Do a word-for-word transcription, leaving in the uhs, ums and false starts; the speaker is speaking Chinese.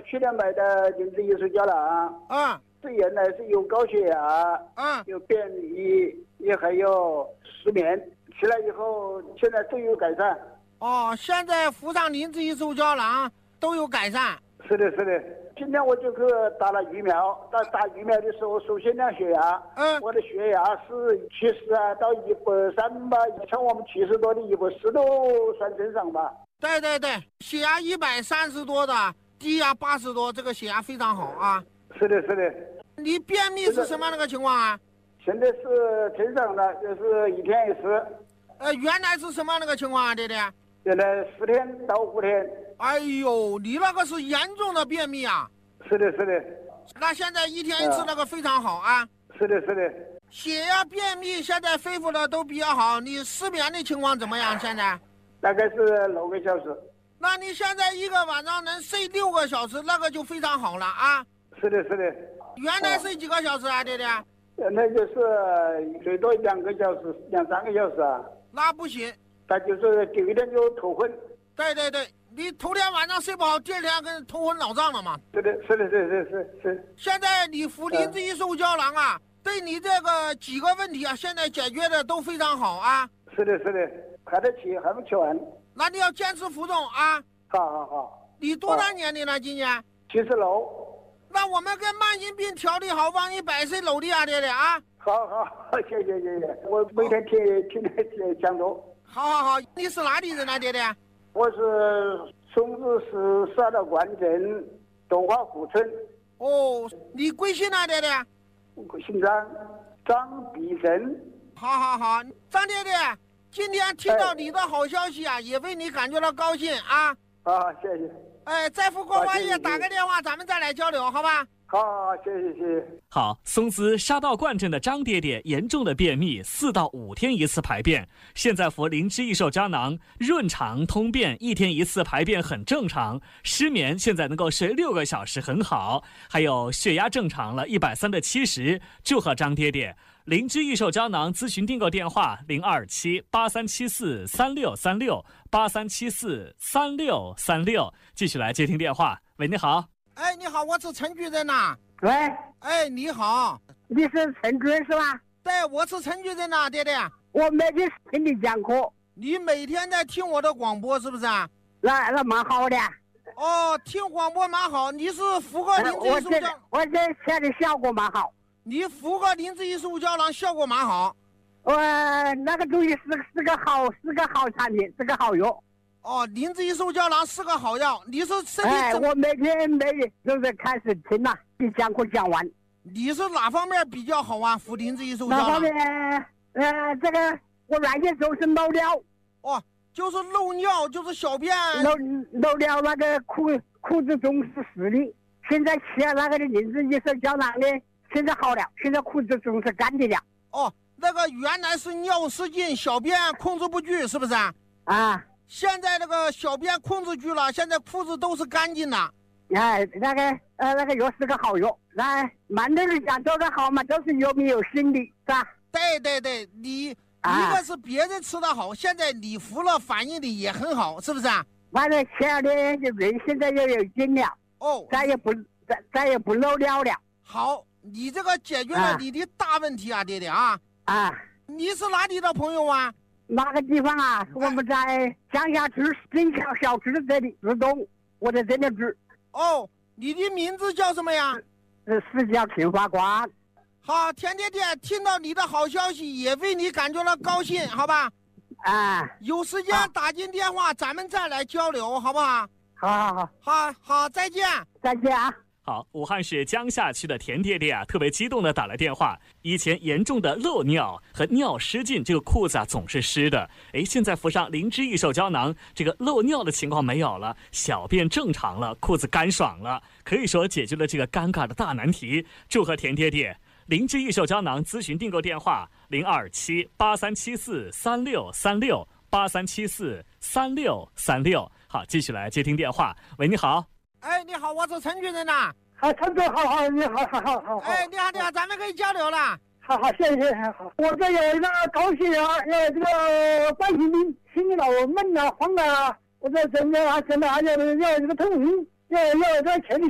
去年买的灵芝益寿胶囊， 嗯， 是原来是有高血压， 嗯， 有便秘，也还有失眠，吃了以后现在都有改善。 哦，现在服上灵芝益寿胶囊都有改善。 是的，是的。今天我就去打了疫苗，打打疫苗的时候首先量血压， 嗯， 我的血压是七十啊到一百三吧，像我们七十多的一百四都算正常吧。 对对对，血压一百三十多的，低压八十多，这个血压非常好啊。 是的，是的。 你便秘是什么样的个情况啊？ 现在是正常的，就是一天一次。 呃，原来是什么样的个情况啊，爹爹？ 原来四天到五天。 哎呦，你那个是严重的便秘啊！ 是的，是的。 那现在一天一次那个非常好啊！ 是的，是的。 血压、便秘现在恢复的都比较好，你失眠的情况怎么样？现在？ 大概是六个小时。 那你现在一个晚上能睡六个小时，那个就非常好了啊！ 是的，是的。 原来睡几个小时啊，爹爹？ 那就是最多两个小时，两三个小时啊。 那不行。 他就是第一天就头昏。 对对对，你头天晚上睡不好，第二天跟头昏脑胀了嘛。 是的，是的，是是是是。 现在你服灵芝益寿胶囊啊，对你这个几个问题啊，现在解决的都非常好啊。 是的，是的，还得吃，还没吃完。 那你要坚持服用啊。 好好好。 你多大年龄了？今年？ 七十六。 那我们跟慢性病调理好，万一百岁楼的啊，爹爹啊。 好好好，谢谢谢谢，我每天听听听讲座。 好好好，你是哪里人啊，爹爹？ 我是松子市沙道关镇东华湖村。 哦，你贵姓啊，爹爹？ 姓张，张必珍。 好好好，张爹爹，今天听到你的好消息啊，也为你感觉到高兴啊。 好，谢谢。 哎，再复过完夜打个电话，咱们再来交流，好吧？ 好，谢谢谢谢。 好，松滋沙道灌镇的张爹爹严重的便秘，四到五天一次排便，现在服灵芝益寿胶囊润肠通便，一天一次排便很正常。失眠现在能够睡六个小时，很好。还有血压正常了，一百三的七十，祝贺张爹爹。灵芝益寿胶囊咨询订购电话零二七八三七四三六三六八三七四三六三六，继续来接听电话。喂，你好。 哎，你好，我是陈主任呐。 喂， 哎，你好， 你是陈主任是吧？ 对，我是陈主任呐，爹爹。 我每天听你讲课。 你每天在听我的广播是不是啊？ 那那蛮好的。 哦，听广播蛮好。你是服过灵芝益寿胶囊？ 我这现在效果蛮好。 你服过灵芝益寿胶囊，效果蛮好。 呃，那个东西是是个好是个好产品，是个好药。 哦，灵芝益寿胶囊是个好药。你是身体？ 哎，我每天每日就是开始听了，你讲课讲完。 你是哪方面比较好啊？服灵芝益寿胶囊？ 哪方面？呃，这个我原先就是漏尿。 哦，就是漏尿，就是小便。 漏漏尿那个裤裤子中是湿的，现在吃了那个灵芝益寿胶囊呢，现在好了，现在裤子中是干的了。 哦，那个原来是尿失禁，小便控制不住，是不是啊？ 啊。 现在那个小便控制住了，现在裤子都是干净的。 哎，那个呃，那个药是个好药。那蛮多人讲做得好嘛，都是有没有心理，是吧？ 对对对，你、 啊、 一个是别人吃的好，现在你服了反应的也很好，是不是啊？ 完了，前两天人现在又有劲了。 哦， 再也不再再也不漏尿了。 好，你这个解决了你的大问题啊，啊爹爹啊。 啊， 你是哪里的朋友啊？ 哪个地方啊？我们在江夏区新桥小区这里自动，我在这里住。 哦，你的名字叫什么呀？ 是是叫秦法官。 好，田爹爹听到你的好消息，也为你感觉到高兴，好吧？ 啊， 有时间打进电话，咱们再来交流，好不好？ 好好好， 好好，再见， 再见啊。 好，武汉市江夏区的田爹爹啊，特别激动的打了电话。以前严重的漏尿和尿失禁，这个裤子啊总是湿的。哎，现在服上灵芝益寿胶囊，这个漏尿的情况没有了，小便正常了，裤子干爽了，可以说解决了这个尴尬的大难题。祝贺田爹爹！灵芝益寿胶囊咨询订购电话零二七八三七四三六三六八三七四三六三六。好，继续来接听电话。喂，你好。 哎，你好，我是陈主任呐。 好，陈总，好好，你好，好好好。 哎，你好，你好，咱们可以交流了。 好好，谢谢，好。我这有一个高血压，有这个半心病，心里老闷啊，慌啊，我这真的啊，真的还有要这个痛经，要要这前列